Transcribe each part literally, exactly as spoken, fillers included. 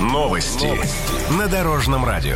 Новости на Дорожном радио.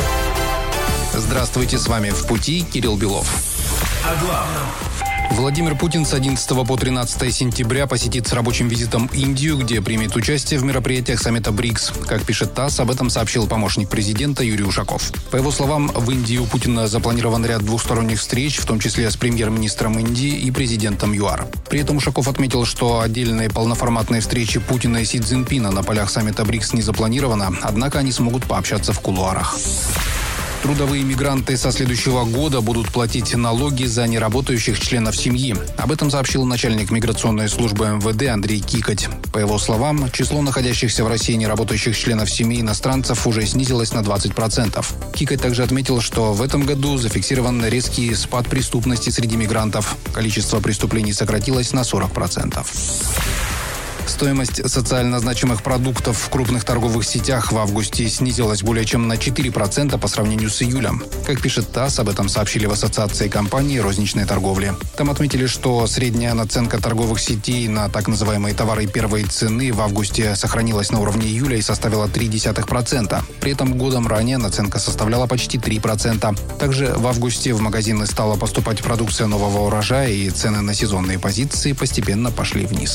Здравствуйте, с вами «В пути» Кирилл Белов. О главном. Владимир Путин с одиннадцатого по тринадцатое сентября посетит с рабочим визитом Индию, где примет участие в мероприятиях саммита БРИКС. Как пишет ТАСС, об этом сообщил помощник президента Юрий Ушаков. По его словам, в Индии у Путина запланирован ряд двусторонних встреч, в том числе с премьер-министром Индии и президентом ЮАР. При этом Ушаков отметил, что отдельные полноформатные встречи Путина и Си Цзиньпина на полях саммита БРИКС не запланировано, однако они смогут пообщаться в кулуарах. Трудовые мигранты со следующего года будут платить налоги за неработающих членов семьи. Об этом сообщил начальник миграционной службы эм вэ дэ Андрей Кикоть. По его словам, число находящихся в России неработающих членов семьи иностранцев уже снизилось на двадцать процентов. Кикоть также отметил, что в этом году зафиксирован резкий спад преступности среди мигрантов. Количество преступлений сократилось на сорок процентов. Стоимость социально значимых продуктов в крупных торговых сетях в августе снизилась более чем на четыре процента по сравнению с июлем. Как пишет ТАСС, об этом сообщили в Ассоциации компаний розничной торговли. Там отметили, что средняя наценка торговых сетей на так называемые товары первой цены в августе сохранилась на уровне июля и составила три десятых процента. При этом годом ранее наценка составляла почти три процента. Также в августе в магазины стала поступать продукция нового урожая, и цены на сезонные позиции постепенно пошли вниз.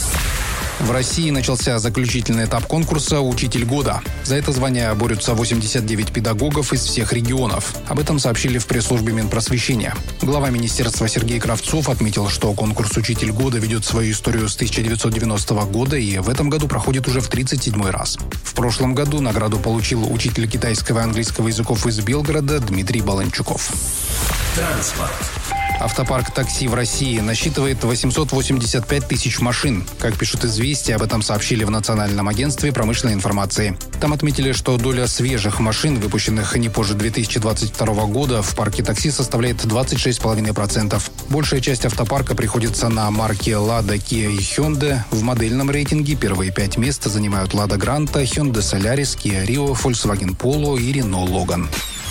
В России начался заключительный этап конкурса «Учитель года». За это звание борются восемьдесят девять педагогов из всех регионов. Об этом сообщили в пресс-службе Минпросвещения. Глава министерства Сергей Кравцов отметил, что конкурс «Учитель года» ведет свою историю с тысяча девятьсот девяностого года и в этом году проходит уже в тридцать седьмой раз. В прошлом году награду получил учитель китайского и английского языков из Белгорода Дмитрий Баланчуков. Транспорт. Автопарк такси в России насчитывает восемьсот восемьдесят пять тысяч машин. Как пишут «Известия», об этом сообщили в Национальном агентстве промышленной информации. Там отметили, что доля свежих машин, выпущенных не позже две тысячи двадцать второго года, в парке такси составляет двадцать шесть целых пять десятых процента. Большая часть автопарка приходится на марки Lada, Kia и Hyundai. В модельном рейтинге первые пять мест занимают Lada Granta, Hyundai Solaris, Kia Rio, Volkswagen Polo и Renault Logan.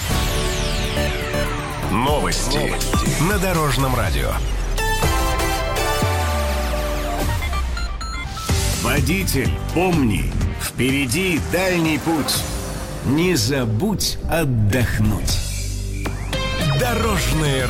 Новости, Новости на Дорожном радио. Водитель, помни, впереди дальний путь. Не забудь отдохнуть. Дорожное